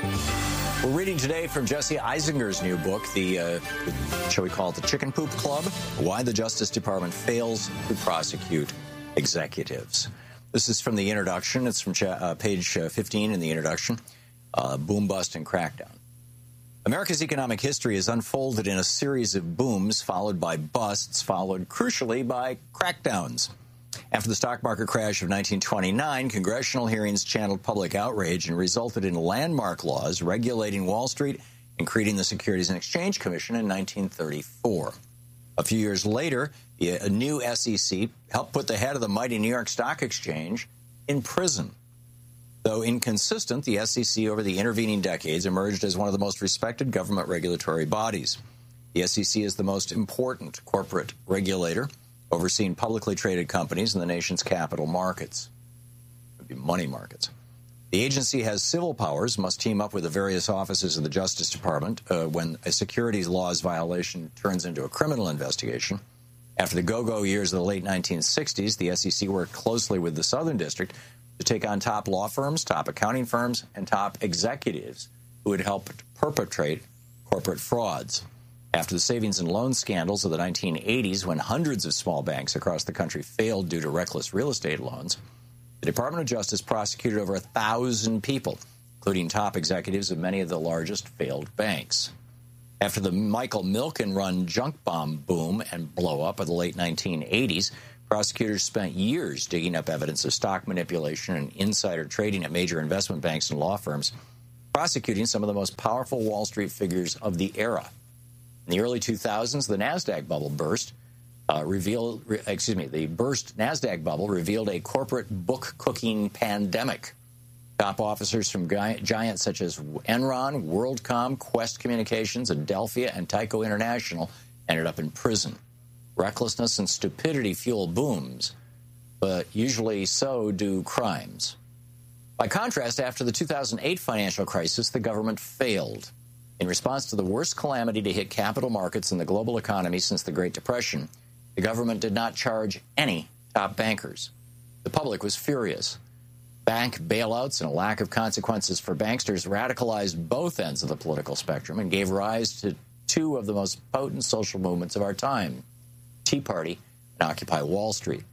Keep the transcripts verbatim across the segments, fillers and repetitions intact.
We're reading today from Jesse Eisinger's new book, the, uh, shall we call it the Chicken Poop Club? Why the Justice Department Fails to Prosecute Executives. This is from the introduction. It's from cha- uh, page uh, fifteen in the introduction. Uh, boom, bust, and crackdown. America's economic history is unfolded in a series of booms, followed by busts, followed crucially by crackdowns. After the stock market crash of nineteen twenty-nine, congressional hearings channeled public outrage and resulted in landmark laws regulating Wall Street and creating the Securities and Exchange Commission in nineteen thirty-four. A few years later, a new S E C helped put the head of the mighty New York Stock Exchange in prison. Though inconsistent, the S E C over the intervening decades emerged as one of the most respected government regulatory bodies. The S E C is the most important corporate regulator, overseeing publicly traded companies in the nation's capital markets, money markets. The agency has civil powers, must team up with the various offices of the Justice Department uh, when a securities laws violation turns into a criminal investigation. After the go-go years of the late nineteen sixties, the S E C worked closely with the Southern District to take on top law firms, top accounting firms, and top executives who had helped perpetrate corporate frauds. After the savings and loan scandals of the nineteen eighties, when hundreds of small banks across the country failed due to reckless real estate loans, the Department of Justice prosecuted over a thousand people, including top executives of many of the largest failed banks. After the Michael Milken-run junk bomb boom and blow-up of the late nineteen eighties, prosecutors spent years digging up evidence of stock manipulation and insider trading at major investment banks and law firms, prosecuting some of the most powerful Wall Street figures of the era. In the early two thousands, the NASDAQ bubble burst. Uh, revealed, re, excuse me, the burst NASDAQ bubble revealed a corporate book-cooking pandemic. Top officers from giants such as Enron, WorldCom, Quest Communications, Adelphia, and Tyco International ended up in prison. Recklessness and stupidity fuel booms, but usually so do crimes. By contrast, after the two thousand eight financial crisis, the government failed. In response to the worst calamity to hit capital markets and the global economy since the Great Depression, the government did not charge any top bankers. The public was furious. Bank bailouts and a lack of consequences for banksters radicalized both ends of the political spectrum and gave rise to two of the most potent social movements of our time, Tea Party and Occupy Wall Street.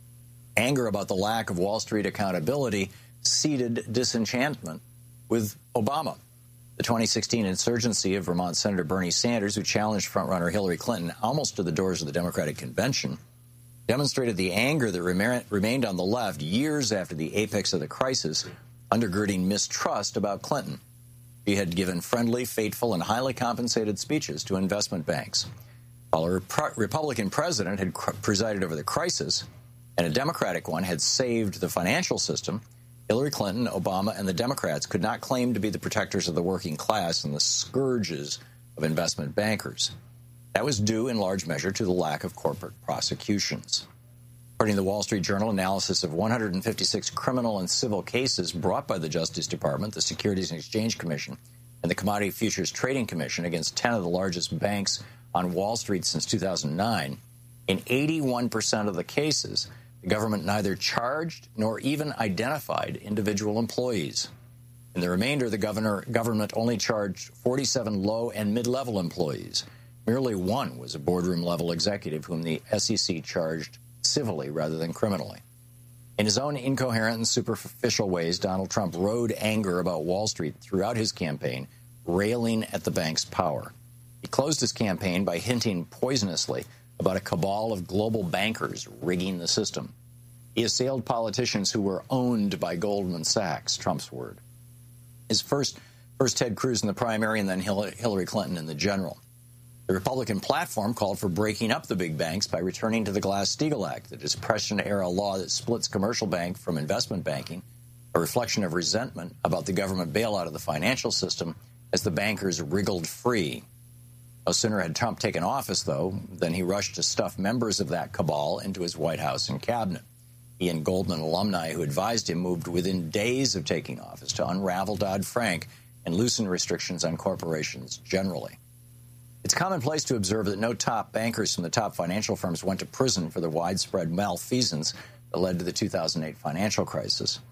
Anger about the lack of Wall Street accountability seeded disenchantment with Obama. The twenty sixteen insurgency of Vermont Senator Bernie Sanders, who challenged frontrunner Hillary Clinton almost to the doors of the Democratic Convention, demonstrated the anger that rem- remained on the left years after the apex of the crisis, undergirding mistrust about Clinton. She had given friendly, faithful, and highly compensated speeches to investment banks. While a Rep- Republican president had cr- presided over the crisis, and a Democratic one had saved the financial system, Hillary Clinton, Obama, and the Democrats could not claim to be the protectors of the working class and the scourges of investment bankers. That was due in large measure to the lack of corporate prosecutions. According to the Wall Street Journal, analysis of one hundred fifty-six criminal and civil cases brought by the Justice Department, the Securities and Exchange Commission, and the Commodity Futures Trading Commission against ten of the largest banks on Wall Street since two thousand nine, in eighty-one percent of the cases, the government neither charged nor even identified individual employees. In the remainder, the governor, government only charged forty-seven low and mid-level employees. Merely one was a boardroom-level executive whom the S E C charged civilly rather than criminally. In his own incoherent and superficial ways, Donald Trump rode anger about Wall Street throughout his campaign, railing at the bank's power. He closed his campaign by hinting poisonously about a cabal of global bankers rigging the system. He assailed politicians who were owned by Goldman Sachs, Trump's word. His first, first Ted Cruz in the primary and then Hillary Clinton in the general. The Republican platform called for breaking up the big banks by returning to the Glass-Steagall Act, the Depression-era law that splits commercial bank from investment banking, a reflection of resentment about the government bailout of the financial system as the bankers wriggled free. No sooner had Trump taken office, though, than he rushed to stuff members of that cabal into his White House and cabinet. He and Goldman alumni who advised him moved within days of taking office to unravel Dodd-Frank and loosen restrictions on corporations generally. It's commonplace to observe that no top bankers from the top financial firms went to prison for the widespread malfeasance that led to the two thousand eight financial crisis.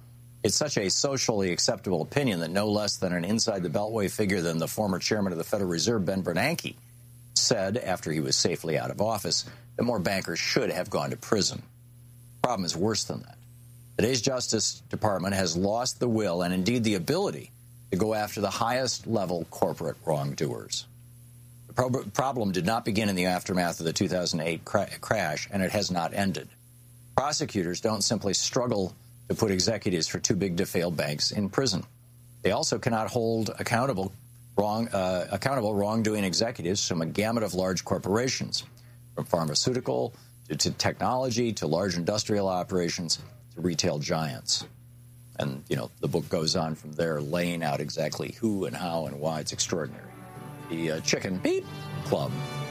It's such a socially acceptable opinion that no less than an inside-the-beltway figure than the former chairman of the Federal Reserve, Ben Bernanke, said after he was safely out of office that more bankers should have gone to prison. The problem is worse than that. Today's Justice Department has lost the will and indeed the ability to go after the highest-level corporate wrongdoers. The pro- problem did not begin in the aftermath of the two thousand eight cra- crash, and it has not ended. Prosecutors don't simply struggle to put executives for too big to fail banks in prison. They also cannot hold accountable wrong uh, accountable wrongdoing executives from a gamut of large corporations, from pharmaceutical to, to technology to large industrial operations to retail giants. And, you know, the book goes on from there, laying out exactly who and how and why. It's extraordinary. The uh, Chicken Beep Club.